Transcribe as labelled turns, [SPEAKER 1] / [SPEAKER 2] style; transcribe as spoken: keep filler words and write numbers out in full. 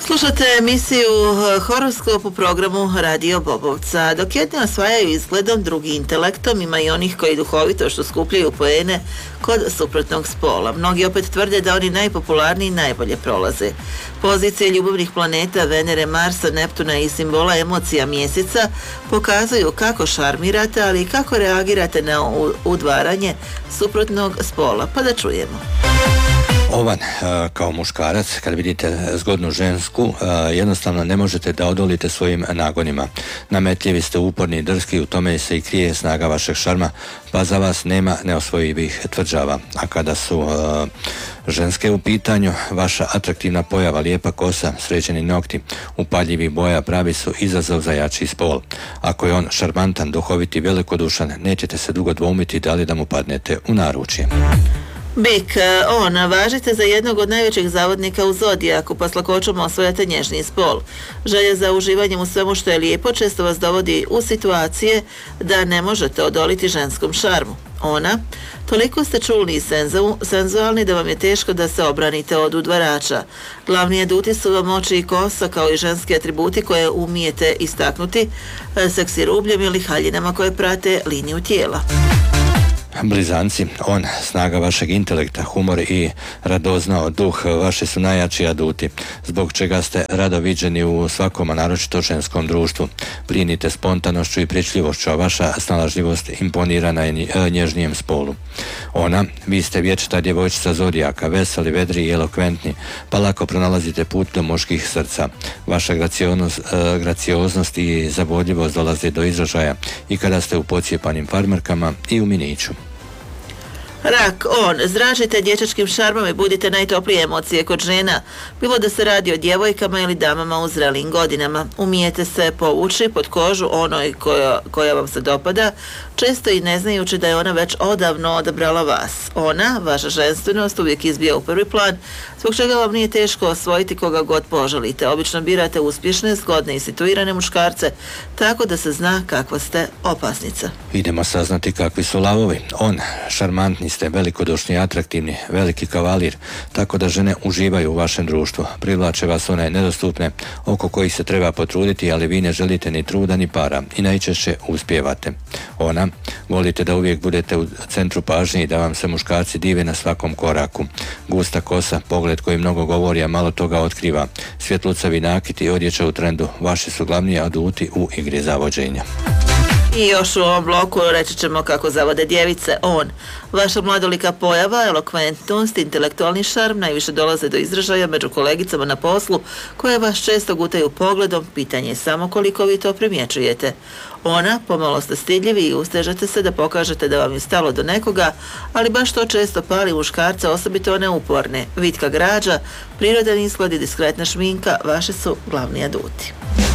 [SPEAKER 1] Slušate emisiju Horoskop u programu Radio Bobovca. Dok jedni osvajaju izgledom, drugi intelektom, ima i onih koji duhovito što skupljaju poene kod suprotnog spola. Mnogi opet tvrde da oni najpopularniji najbolje prolaze. Pozicije ljubavnih planeta Venere, Marsa, Neptuna i simbola emocija mjeseca pokazuju kako šarmirate, ali i kako reagirate na udvaranje suprotnog spola. Pa da čujemo.
[SPEAKER 2] Ovan, kao muškarac, kad vidite zgodnu žensku, jednostavno ne možete da odolite svojim nagonima. Nametljivi ste, uporni i drski, u tome se i krije snaga vašeg šarma, pa za vas nema neosvojivih tvrđava. A kada su uh, ženske u pitanju, vaša atraktivna pojava, lijepa kosa, sređeni nokti, upaljivi boja pravi su izazov za jači spol. Ako je on šarmantan, duhovit i velikodušan, nećete se dugo dvoumiti da li da mu padnete u naručje.
[SPEAKER 1] Bik, on, važite za jednog od najvećih zavodnika u zodijaku, pa s lakoćom osvojate nježniji spol. Želja za uživanjem u svemu što je lijepo često vas dovodi u situacije da ne možete odoliti ženskom šarmu. Ona, toliko ste čulni i senzu, senzualni da vam je teško da se obranite od udvarača. Glavni aduti su vam oči i kosa, kao i ženski atributi koje umijete istaknuti seksi rubljem ili haljinama koje prate liniju tijela.
[SPEAKER 2] Blizanci, on, snaga vašeg intelekta, humor i radoznao duh vaši su najjači aduti, zbog čega ste rado viđeni u svakom, a naročito ženskom društvu. Plinite spontanošću i pričljivošću, a vaša snalažljivost imponira na nježnijem spolu. Ona, vi ste vječita djevojčica zodijaka, veseli, vedri i elokventni, pa lako pronalazite put do muških srca. Vaša gracioznost, gracioznost i zavodljivost dolaze do izražaja i kada ste u pocijepanim farmerkama i u miniću.
[SPEAKER 1] Rak, on, zračite dječačkim šarmom i budite najtoplije emocije kod žena, bilo da se radi o djevojkama ili damama u zrelim godinama. Umijete se povući pod kožu onoj koja, koja vam se dopada, često i ne znajući da je ona već odavno odabrala vas. Ona, vaša ženstvenost, uvijek izbija u prvi plan, zbog čega vam nije teško osvojiti koga god poželite. Obično birate uspješne, zgodne i situirane muškarce, tako da se zna kakva ste opasnica.
[SPEAKER 2] Idemo saznati kakvi su lavovi. On, šarmantni ste, velikodušni i atraktivni, veliki kavalir, tako da žene uživaju u vašem društvu. Privlače vas one nedostupne, oko kojih se treba potruditi, ali vi ne želite ni truda ni para i najčešće uspijevate. Ona, volite da uvijek budete u centru pažnje i da vam se muškarci dive na svakom koraku. Gusta kosa, pogled koji mnogo govori, a malo toga otkriva. Svjetlucavi nakit i odjeća u trendu, vaši su glavni aduti u igri zavođenja.
[SPEAKER 1] I još u ovom bloku reći ćemo kako zavode djevice. On, vaša mladolika pojava, elokventnost, intelektualni šarm najviše dolaze do izražaja među kolegicama na poslu koje vas često gutaju pogledom, pitanje je samo koliko vi to primjećujete. Ona, pomalo ste stidljivi i ustežete se da pokažete da vam je stalo do nekoga, ali baš to često pali muškarca, osobito one uporne. Vitka građa, prirodan izgled i diskretna šminka, vaše su glavni aduti.